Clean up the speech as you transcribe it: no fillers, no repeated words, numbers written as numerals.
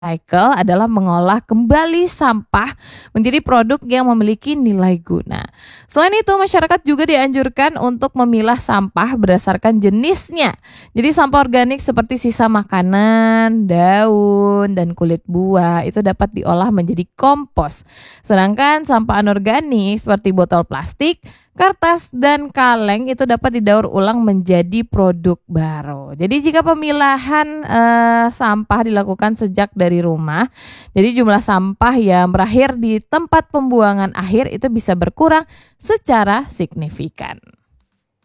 Recycle adalah mengolah kembali sampah menjadi produk yang memiliki nilai guna. Selain itu, masyarakat juga dianjurkan untuk memilah sampah berdasarkan jenisnya. Jadi sampah organik seperti sisa makanan, daun, dan kulit buah itu dapat diolah menjadi kompos. Sedangkan sampah anorganik seperti botol plastik, kertas, dan kaleng itu dapat didaur ulang menjadi produk baru. Jadi jika pemilahan sampah dilakukan sejak dari rumah, jadi jumlah sampah yang berakhir di tempat pembuangan akhir itu bisa berkurang secara signifikan.